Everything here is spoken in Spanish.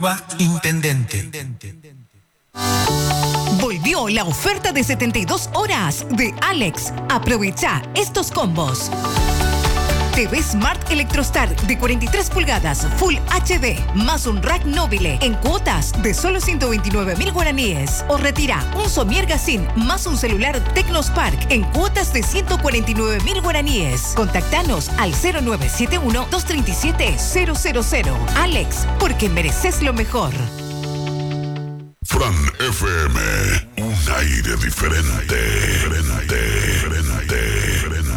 Intendente. Volvió la oferta de 72 horas de Alex. Aprovecha estos combos. TV Smart Electrostar de 43 pulgadas Full HD más un rack Nobile en cuotas de solo 129.000 guaraníes. O retira un Somier Gazin más un celular Tecnospark en cuotas de 149.000 guaraníes. Contactanos al 0971-237-000. Alex, porque mereces lo mejor. Fran FM, un aire diferente.